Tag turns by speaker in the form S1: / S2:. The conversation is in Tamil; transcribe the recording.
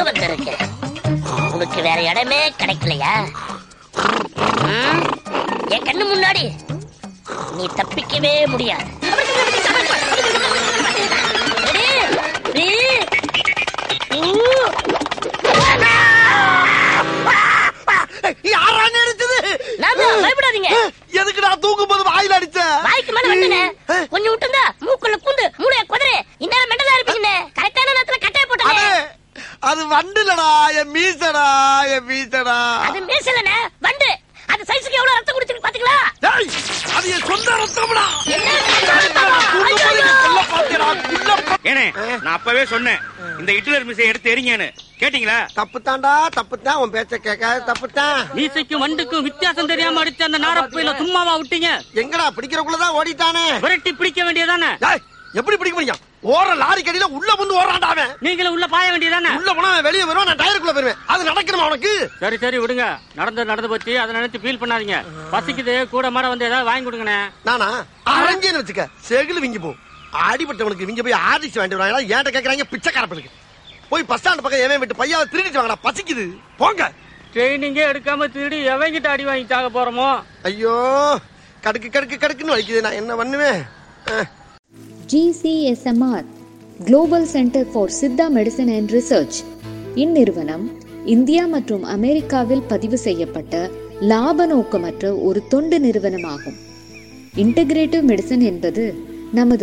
S1: வந்திருக்க. உனக்கு வேற இடமே கிடைக்கலையா? என் கண்ணு முன்னாடி நீ தப்பிக்கவே முடியாது. பயப்படாதீங்க.
S2: எதுக்கு நான் தூக்கும் போது வாயில அடிச்ச?
S1: வாய்க்கு மேல வந்தனே. கொஞ்சம் விட்டுந்தா மூக்குள்ள பூந்து மூளைய குதறே. இன்னேர மெண்டலா இருப்பீங்க. கரெக்டான நேரத்துல கட்டை போட்டனே.
S2: அது வண்டுலடா, என் மீசடா, என் மீசடா.
S1: அது மீசலனே, வண்டு. அது சைஸ்க்கு எவ்வளவு ரத்தம் குடிச்சிருக்கு பாத்தீங்களா?
S2: டேய், அது என் சொந்த ரத்தம்டா.
S1: என்ன ரத்தம்?
S3: ஏனே, நான் அப்பவே சொன்னேன் இந்த ஹிட்லர் மீசை எடுத்து எறிங்கன்னு. கேட்டீங்களா?
S2: தப்புதான்டா, தப்புதான். உன் பேச்ச கேட்காத தப்புதான்.
S4: மீசைக்கும் வண்டுக்கும் வித்தியாசம் தெரியாம அடிச்ச அந்த நாரப்பையில சும்மாவா விட்டீங்க?
S2: எங்கடா பிடிக்கிறக்குள்ளதான் ஓடிட்டானே.
S4: விரட்டி பிடிக்க வேண்டியதானே?
S2: எப்படி பிடிக்க முடியும்? ஓர லாரி கடியில உள்ள வந்து ஓடுறான்டா அவன்.
S4: நீங்களும் உள்ள பாய வேண்டியதானே?
S2: உள்ள போனா வெளியே வருவான், நான் டயருக்குள்ள போயிருவேன். அது நடக்கணுமா உனக்கு?
S4: சரி சரி விடுங்க, நடந்து போச்சு. அதை நினைச்சு ஃபீல் பண்ணாதீங்க. பசிக்குது, கூட மாட வந்து ஏதாவது வாங்கி கொடுங்கண்ணே.
S2: நானா அரஞ்சேன்னு வச்சுக்க, செகுல விங்கி போ. அடிபட்டவனுக்கு விங்க போய் ஆர்டிஸ்ட் வேண்டி வராங்களா? ஏன்ட்ட கேக்குறாங்க பிச்சைக்காரப்பனுக்கு. போய் பஸ் ஸ்டாண்ட் பக்கம் எவன் விட்டு பையாவை திருடிட்டு வாங்கடா, பசிக்குது. போங்க.
S4: ட்ரெயினிங்கே எடுக்காம திருடி எவங்கிட்ட அடி வாங்கி சாக போறோமோ?
S2: ஐயோ, கடுக்குன்னு வலிக்குது. நான் என்ன பண்ணுவேன்?
S5: GCSMR Global Center for Siddha medicine and research இந்நிறுவனம் இந்தியா மற்றும் அமெரிக்காவில் பதிவு செய்யப்பட்ட லாப நோக்கமற்ற ஒரு தொண்டு நிறுவனமாகும். இன்டகிரேட்டிவ் மெடிசன் என்பது நமது